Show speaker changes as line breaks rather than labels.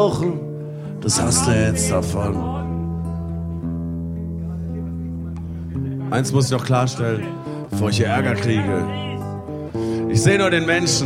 rauchen, das hast du jetzt davon. Eins muss ich noch klarstellen, bevor ich hier Ärger kriege. Ich sehe nur den Menschen.